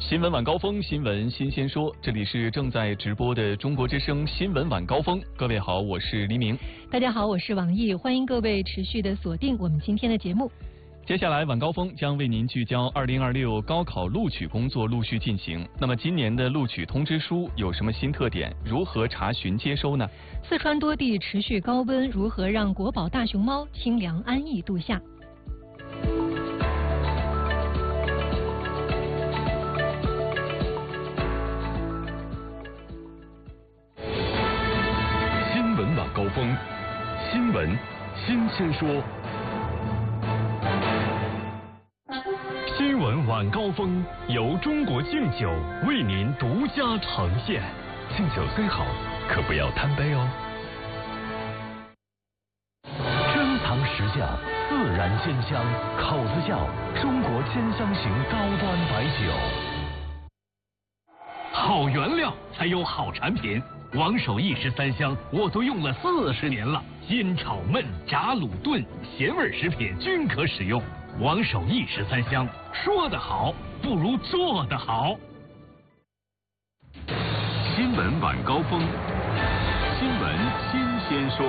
新闻晚高峰，新闻新鲜说，这里是正在直播的中国之声新闻晚高峰。各位好，我是黎明。 大家好，我是王毅，欢迎各位持续的锁定我们今天的节目。 接下来晚高峰将为您聚焦2026高考录取工作陆续进行。那么今年的录取通知书有什么新特点？如何查询接收呢？ 四川多地持续高温，如何让国宝大熊猫清凉安逸度夏？ 新闻晚高峰，新闻新鲜说。新闻晚高峰由中国敬酒为您独家呈现。敬酒虽好，可不要贪杯哦。珍藏实窖，自然鲜香，口子窖，中国兼香型高端白酒。好原料才有好产品。王守义13香我都用了40年了，煎炒焖炸卤炖咸味食品均可使用。王守义13香，说得好不如做得好。新闻晚高峰，新闻新鲜说。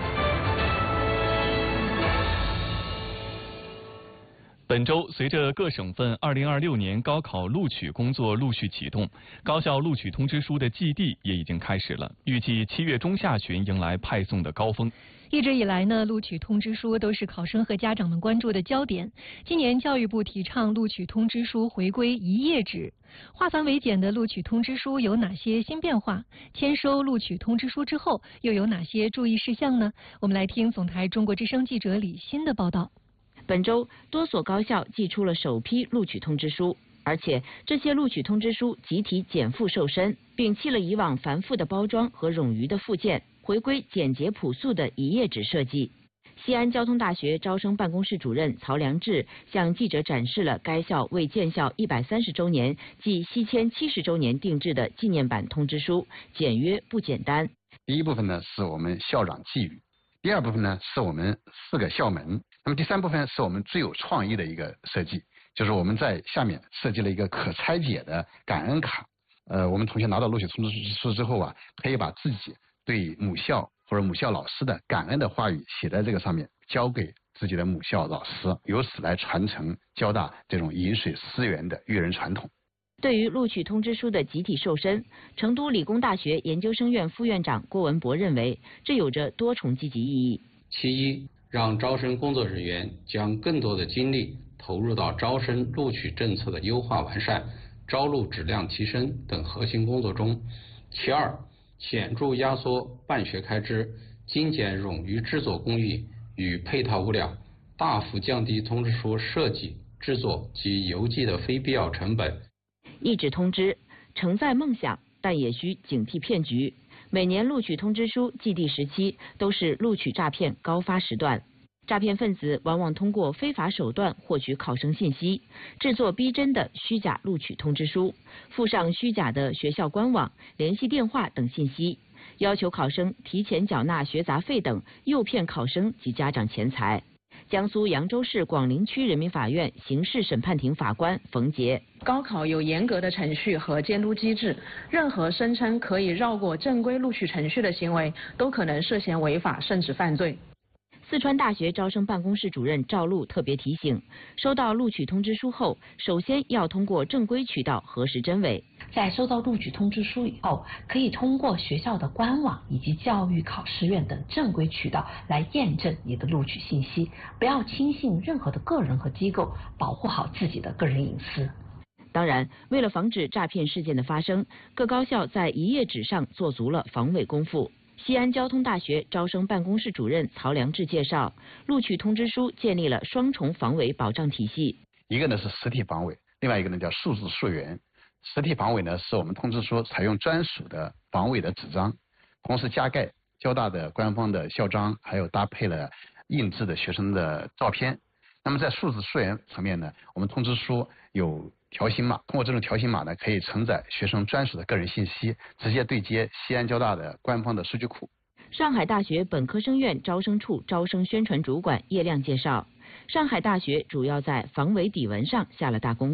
本周，随着各省份2026年高考录取工作陆续启动，高校录取通知书的寄递也已经开始了，预计7月中下旬迎来派送的高峰。 一直以来呢，录取通知书都是考生和家长们关注的焦点。今年教育部提倡录取通知书回归一页纸，化繁为简的录取通知书有哪些新变化？签收录取通知书之后又有哪些注意事项呢？我们来听总台中国之声记者李欣的报道。 本周，多所高校寄出了首批录取通知书，而且这些录取通知书集体减负瘦身，摒弃了以往繁复的包装和冗余的附件，回归简洁朴素的一页纸设计。西安交通大学招生办公室主任曹良志向记者展示了该校为建校130周年暨西迁70周年定制的纪念版通知书，简约不简单。 第一部分呢是我们校长寄语，第二部分呢是我们4个校门，那么第三部分是我们最有创意的一个设计，就是我们在下面设计了一个可拆解的感恩卡。我们同学拿到录取通知书之后啊，可以把自己对母校或者母校老师的感恩的话语写在这个上面，交给自己的母校老师，由此来传承交大这种饮水思源的育人传统。 对于录取通知书的集体瘦身，成都理工大学研究生院副院长郭文博认为，这有着多重积极意义。 其一，让招生工作人员将更多的精力投入到招生录取政策的优化完善、招录质量提升等核心工作中。其二，显著压缩办学开支，精简冗余制作工艺与配套物料，大幅降低通知书设计、制作及邮寄的非必要成本。 一纸通知承载梦想，但也需警惕骗局。每年录取通知书寄递时期都是录取诈骗高发时段，诈骗分子往往通过非法手段获取考生信息，制作逼真的虚假录取通知书，附上虚假的学校官网、联系电话等信息，要求考生提前缴纳学杂费等，诱骗考生及家长钱财。江苏扬州市广陵区人民法院刑事审判庭法官冯杰： 高考有严格的程序和监督机制，任何声称可以绕过正规录取程序的行为，都可能涉嫌违法甚至犯罪。 四川大学招生办公室主任赵璐特别提醒，收到录取通知书后，首先要通过正规渠道核实真伪。 在收到录取通知书以后，可以通过学校的官网以及教育考试院等正规渠道来验证你的录取信息，不要轻信任何的个人和机构，保护好自己的个人隐私。 当然，为了防止诈骗事件的发生，各高校在一页纸上做足了防伪功夫。西安交通大学招生办公室主任曹良志介绍，录取通知书建立了双重防伪保障体系。 一个呢是实体防伪，另外一个呢叫数字溯源。实体防伪呢是我们通知书采用专属的防伪的纸张，同时加盖交大的官方的校章，还有搭配了印制的学生的照片。那么在数字溯源层面呢，我们通知书有条形码，通过这种条形码呢，可以承载学生专属的个人信息，直接对接西安交大的官方的数据库。 上海大学本科生院招生处招生宣传主管叶亮介绍，上海大学主要在防伪底纹上下了大功夫。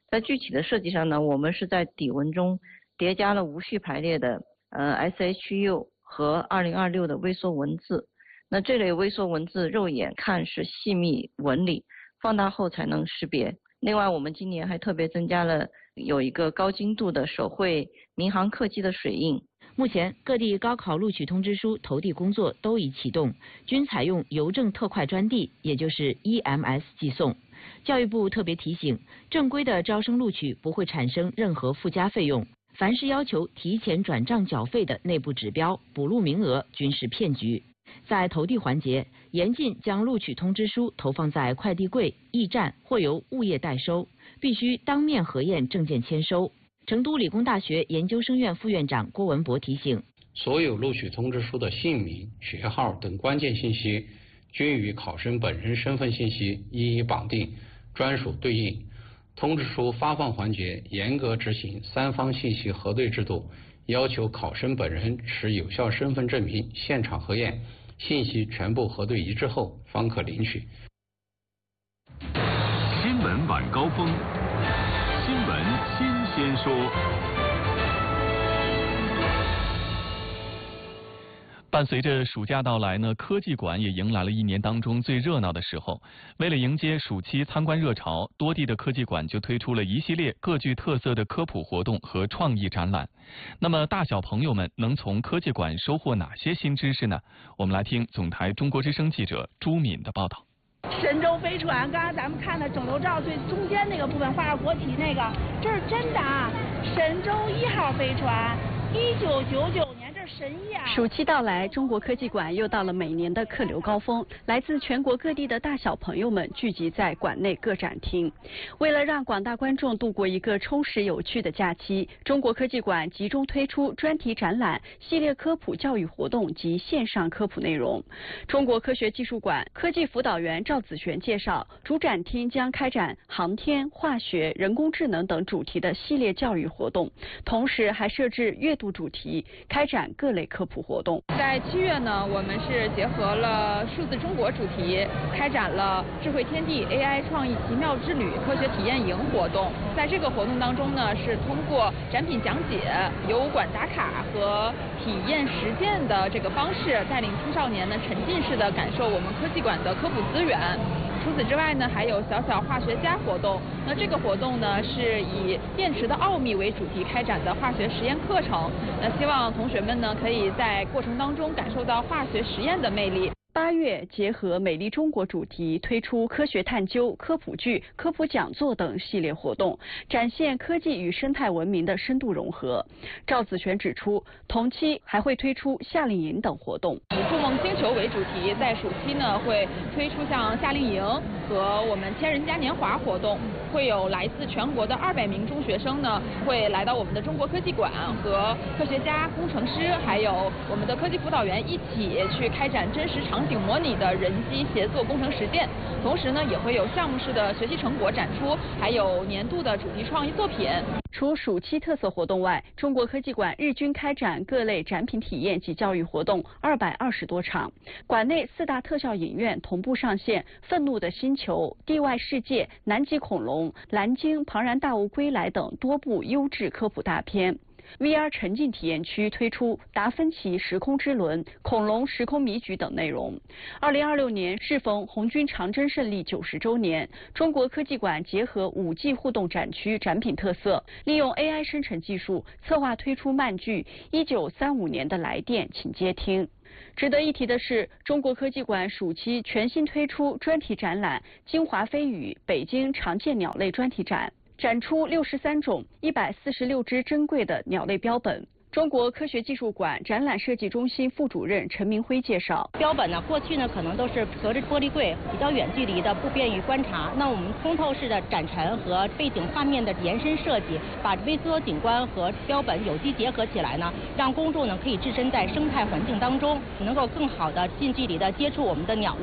在具体的设计上呢，我们是在底纹中叠加了无序排列的SHU 和2026的微缩文字。那这类微缩文字肉眼看是细密纹理，放大后才能识别。另外，我们今年还特别增加了有一个高精度的手绘民航客机的水印。 目前，各地高考录取通知书投递工作都已启动，均采用邮政特快专递，也就是 EMS 寄送。教育部特别提醒，正规的招生录取不会产生任何附加费用，凡是要求提前转账缴费的内部指标、补录名额均是骗局。在投递环节，严禁将录取通知书投放在快递柜、驿站或由物业代收，必须当面核验证件签收。成都理工大学研究生院副院长郭文博提醒， 所有录取通知书的姓名、学号等关键信息均与考生本人身份信息一一绑定，专属对应。通知书发放环节严格执行3方信息核对制度，要求考生本人持有效身份证明现场核验，信息全部核对一致后方可领取。 新闻晚高峰，新闻新鲜说。 伴随着暑假到来呢，科技馆也迎来了一年当中最热闹的时候。为了迎接暑期参观热潮，多地的科技馆就推出了一系列各具特色的科普活动和创意展览。那么大小朋友们能从科技馆收获哪些新知识呢？我们来听总台中国之声记者朱敏的报道。 神舟飞船，刚刚咱们看的整流罩最中间那个部分画着国旗那个，这是真的啊！神舟1号飞船，1999年。神意啊！ 暑期到来，中国科技馆又到了每年的客流高峰，来自全国各地的大小朋友们聚集在馆内各展厅。为了让广大观众度过一个充实有趣的假期，中国科技馆集中推出专题展览、系列科普教育活动及线上科普内容。中国科学技术馆科技辅导员赵子璇介绍，主展厅将开展航天、化学、人工智能等主题的系列教育活动，同时还设置阅读主题，开展各类科普活动。 在7月呢，我们是结合了数字中国主题，开展了智慧天地 AI 创意奇妙之旅科学体验营活动。在这个活动当中呢，是通过展品讲解、游馆打卡和体验实践的这个方式，带领青少年呢沉浸式的感受我们科技馆的科普资源。除此之外呢，还有小小化学家活动。那这个活动呢，是以电池的奥秘为主题开展的化学实验课程。那希望同学们呢，可以在过程当中感受到化学实验的魅力。 8月结合美丽中国主题，推出科学探究、科普剧、科普讲座等系列活动，展现科技与生态文明的深度融合。赵子璇指出，同期还会推出夏令营等活动。 以筑梦星球为主题，在暑期呢会推出像夏令营和我们千人嘉年华活动，会有来自全国的200名中学生呢会来到我们的中国科技馆，和科学家、工程师还有我们的科技辅导员一起去开展真实场景模拟的人机协作工程实践。同时呢，也会有项目式的学习成果展出，还有年度的主题创意作品。 除暑期特色活动外，中国科技馆日均开展各类展品体验及教育活动220多场。馆内4大特效影院同步上线《愤怒的星球》《地外世界》《南极恐龙》《蓝鲸》《庞然大物归来》等多部优质科普大片。VR 沉浸体验区推出达芬奇时空之轮、恐龙时空迷局等内容。2026年适逢红军长征胜利90周年，中国科技馆结合5G 互动展区展品特色，利用 AI 生成技术策划推出漫剧《1935年的来电，请接听》。值得一提的是，中国科技馆暑期全新推出专题展览《京华飞羽北京常见鸟类专题展》。展出63种、146只珍贵的鸟类标本。中国科学技术馆展览设计中心副主任陈明辉介绍， 标本呢，过去呢可能都是隔着玻璃柜，比较远距离的，不便于观察。那我们通透式的展陈和背景画面的延伸设计，把微缩景观和标本有机结合起来呢，让公众呢可以置身在生态环境当中，能够更好的近距离的接触我们的鸟类。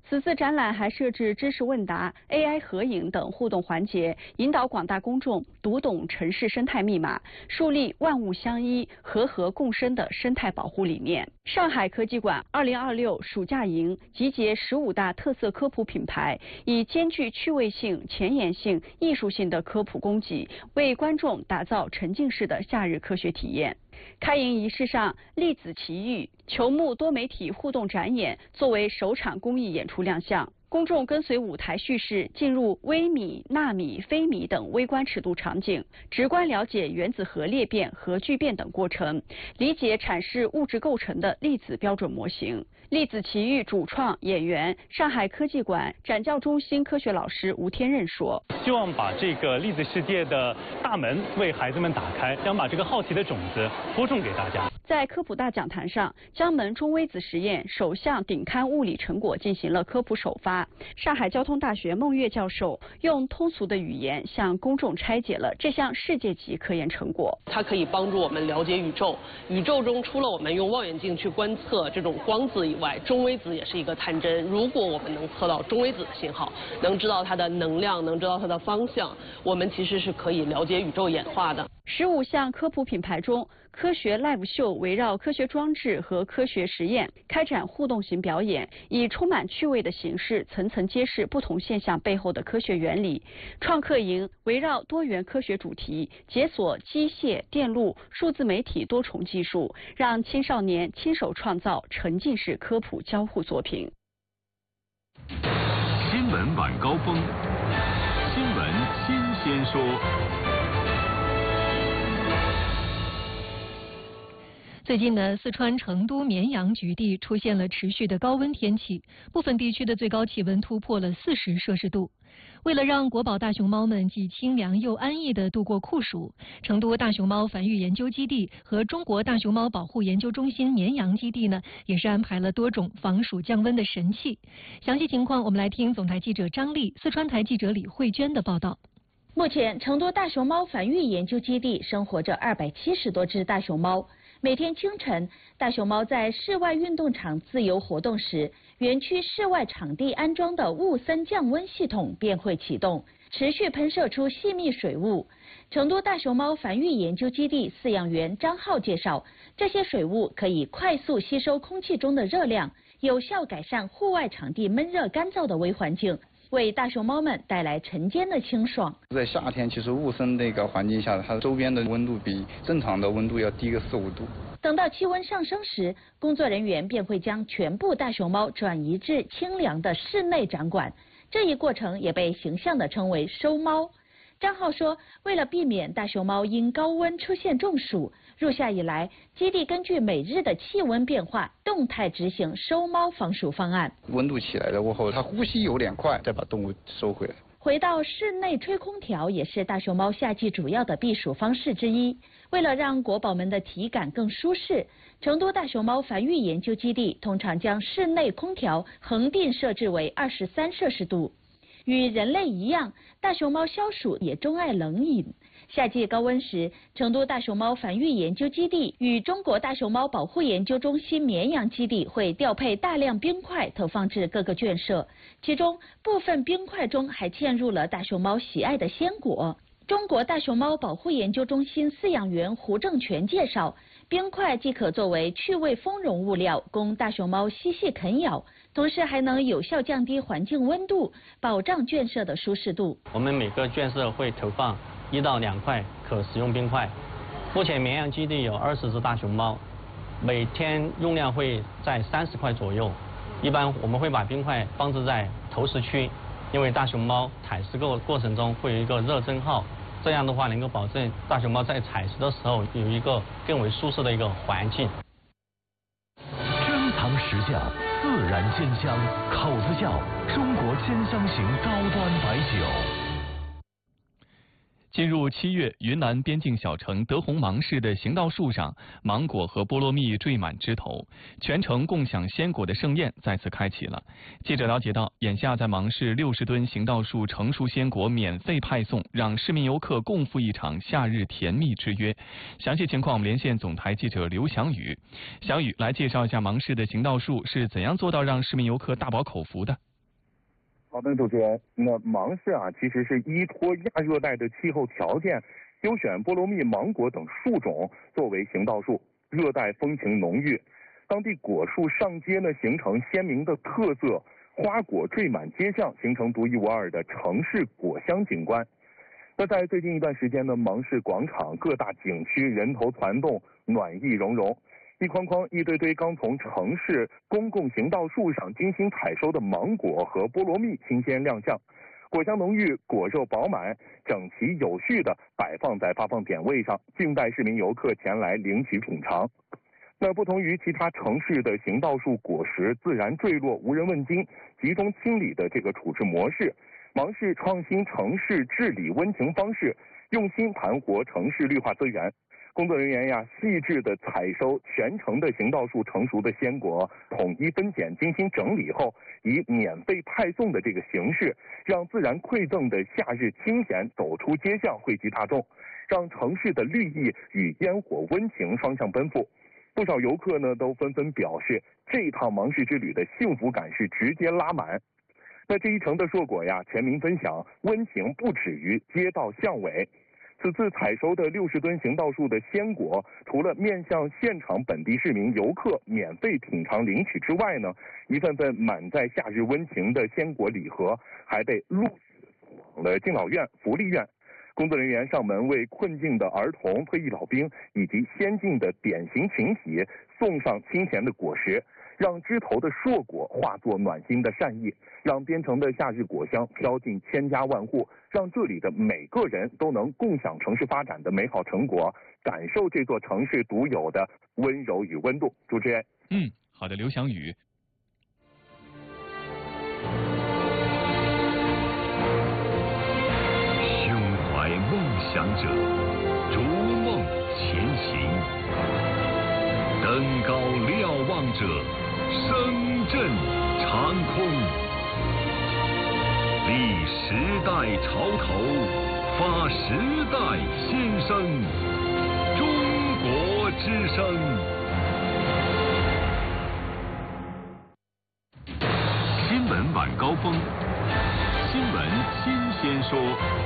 此次展览还设置知识问答、AI 合影等互动环节，引导广大公众读懂城市生态密码，树立万物相依、和合共生的生态保护理念。上海科技馆2026暑假营集结15大特色科普品牌，以兼具趣味性、前沿性、艺术性的科普供给，为观众打造沉浸式的夏日科学体验。开营仪式上，粒子奇遇球幕多媒体互动展演作为首场公益演出亮相。公众跟随舞台叙事进入微米、纳米、非米等微观尺度场景，直观了解原子核裂变、核聚变等过程，理解阐释物质构成的粒子标准模型。粒子奇遇主创演员、上海科技馆展教中心科学老师吴天任说：“ 希望把这个粒子世界的大门为孩子们打开，想把这个好奇的种子播种给大家。” 在科普大讲坛上，江门中微子实验首项顶刊物理成果进行了科普首发。上海交通大学孟月教授用通俗的语言向公众拆解了这项世界级科研成果。 它可以帮助我们了解宇宙，宇宙中除了我们用望远镜去观测这种光子以外，中微子也是一个探针。如果我们能测到中微子的信号，能知道它的能量，能知道它的方向，我们其实是可以了解宇宙演化的。 15项科普品牌中，科学 live 秀围绕科学装置和科学实验开展互动型表演，以充满趣味的形式层层揭示不同现象背后的科学原理。创客营围绕多元科学主题，解锁机械、电路、数字媒体多重技术，让青少年亲手创造沉浸式科普交互作品。 新闻晚高峰，新闻新鲜说。 最近呢，四川成都绵阳局地出现了持续的高温天气，部分地区的最高气温突破了40摄氏度。为了让国宝大熊猫们既清凉又安逸地度过酷暑，成都大熊猫繁育研究基地和中国大熊猫保护研究中心绵阳基地呢，也是安排了多种防暑降温的神器。详细情况，我们来听总台记者张丽、四川台记者李慧娟的报道。 目前，成都大熊猫繁育研究基地生活着270多只大熊猫。每天清晨，大熊猫在室外运动场自由活动时，园区室外场地安装的雾森降温系统便会启动，持续喷射出细密水雾。成都大熊猫繁育研究基地饲养员张浩介绍，这些水雾可以快速吸收空气中的热量，有效改善户外场地闷热干燥的微环境，为大熊猫们带来晨间的清爽。 在夏天，其实雾森那个环境下，它周边的温度比正常的温度要低个4、5度。 等到气温上升时，工作人员便会将全部大熊猫转移至清凉的室内展馆。这一过程也被形象地称为收猫。张浩说，为了避免大熊猫因高温出现中暑，入夏以来，基地根据每日的气温变化，动态执行收猫防暑方案。 温度起来了过后，它呼吸有点快，再把动物收回来。 回到室内吹空调也是大熊猫夏季主要的避暑方式之一。为了让国宝们的体感更舒适，成都大熊猫繁育研究基地通常将室内空调恒定设置为23摄氏度。与人类一样，大熊猫消暑也钟爱冷饮。夏季高温时，成都大熊猫繁育研究基地与中国大熊猫保护研究中心绵阳基地会调配大量冰块投放至各个圈舍，其中部分冰块中还嵌入了大熊猫喜爱的鲜果。中国大熊猫保护研究中心饲养员胡正全介绍，冰块既可作为趣味丰容物料，供大熊猫嬉戏啃咬，同时还能有效降低环境温度，保障圈舍的舒适度。 我们每个圈舍会投放1到2块可食用冰块。目前绵阳基地有20只大熊猫，每天用量会在30块左右。一般我们会把冰块放置在投食区，因为大熊猫采食过程中会有一个热蒸耗，这样的话能够保证大熊猫在采食的时候有一个更为舒适的一个环境。 珍藏实窖，自然鲜香，口子窖，中国鲜香型高端白酒。 进入7月，云南边境小城德宏芒市的行道树上，芒果和菠萝蜜缀满枝头，全城共享鲜果的盛宴再次开启了。记者了解到，眼下在芒市60吨行道树成熟鲜果免费派送，让市民游客共赴一场夏日甜蜜之约。详细情况，我们连线总台记者刘翔宇。翔宇来介绍一下芒市的行道树是怎样做到让市民游客大饱口福的。 好的，主持人。那芒市其实是依托亚热带的气候条件，优选菠萝蜜、芒果等树种作为行道树，热带风情浓郁。当地果树上街呢，形成鲜明的特色，花果缀满街巷，形成独一无二的城市果香景观。那在最近一段时间呢，芒市广场各大景区人头攒动，暖意融融。一筐筐、一堆堆刚从城市公共行道树上精心采收的芒果和菠萝蜜新鲜亮相，果香浓郁，果肉饱满，整齐有序地摆放在发放点位上，静待市民游客前来领取品尝。那不同于其他城市的行道树果实自然坠落、无人问津、集中清理的这个处置模式，芒市创新城市治理温情方式，用心盘活城市绿化资源。工作人员细致地采收全城的行道树成熟的鲜果，统一分拣，精心整理后，以免费派送的这个形式，让自然馈赠的夏日清闲走出街巷，惠及大众，让城市的绿意与烟火温情双向奔赴。不少游客呢都纷纷表示，这一趟芒市之旅的幸福感是直接拉满。那这一程的硕果全民分享，温情不止于街道巷尾。此次采收的60吨行道树的鲜果，除了面向现场本地市民游客免费品尝领取之外呢，一份份满载夏日温情的鲜果礼盒，还被陆续送往了敬老院、福利院。工作人员上门为困境的儿童、退役老兵以及先进的典型群体送上清甜的果实，让枝头的硕果化作暖心的善意，让边城的夏日果香飘进千家万户，让这里的每个人都能共享城市发展的美好成果，感受这座城市独有的温柔与温度。主持人， 好的，刘翔宇。 胸怀梦想者，逐梦前行；登高瞭望者，声震长空。立时代潮头，发时代新声。中国之声。新闻晚高峰，新闻新鲜说。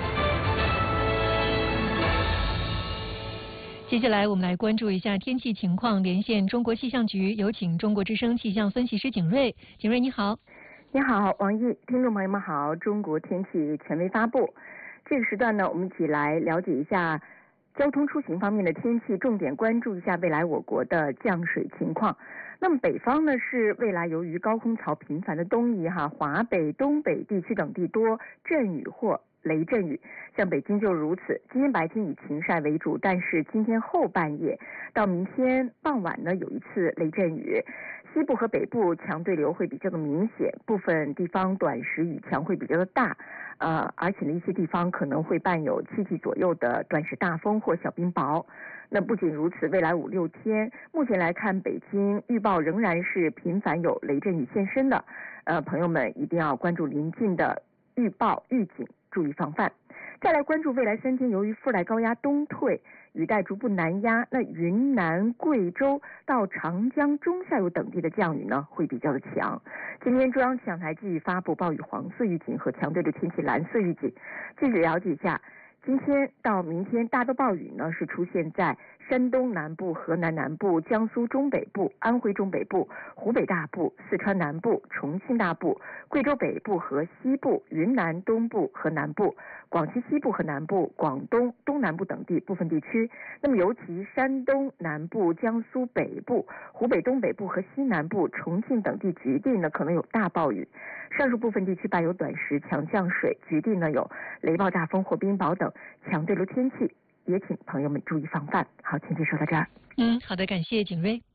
接下来我们来关注一下天气情况，连线中国气象局，有请中国之声气象分析师景睿。景睿你好。 你好，王毅，听众朋友们好，中国天气权威发布。这个时段呢，我们一起来了解一下交通出行方面的天气，重点关注一下未来我国的降水情况。那么北方呢，是未来由于高空槽频繁的东移华北、东北地区等地多阵雨或雷阵雨，像北京就如此。今天白天以晴晒为主，但是今天后半夜到明天傍晚呢，有一次雷阵雨。西部和北部强对流会比较的明显，部分地方短时雨强会比较的大，而且呢一些地方可能会伴有7级左右的短时大风或小冰雹。那不仅如此，未来5、6天，目前来看，北京预报仍然是频繁有雷阵雨现身的，朋友们一定要关注临近的预报预警，注意防范。再来关注未来3天，由于副带高压东退，雨带逐步南压，那云南、贵州到长江中下游等地的降雨呢会比较的强。今天中央气象台继续发布暴雨黄色预警和强对流天气蓝色预警。具体了解一下，今天到明天大多暴雨呢是出现在山东南部、河南南部、江苏中北部、安徽中北部、湖北大部、四川南部、重庆大部、贵州北部和西部、云南东部和南部、广西西部和南部、广东东南部等地部分地区。那么尤其山东南部、江苏北部、湖北东北部和西南部、重庆等地局地呢可能有大暴雨，上述部分地区伴有短时强降水，局地呢有雷暴大风或冰雹等强对流天气，也请朋友们注意防范。好，请就说到这儿。 好的，感谢景睿。